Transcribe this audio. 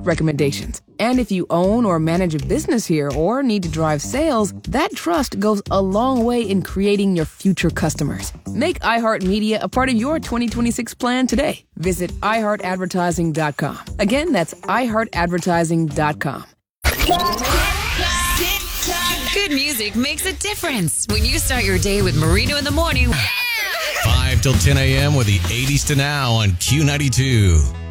recommendations. And if you own or manage a business here or need to drive sales, that trust goes a long way in creating your future customers. Make iHeartMedia a part of your 2026 plan today. Visit iHeartAdvertising.com. Again, that's iHeartAdvertising.com. Good music makes a difference when you start your day with Marino in the Morning. 5 till 10 a.m. with the 80s to now on Q92.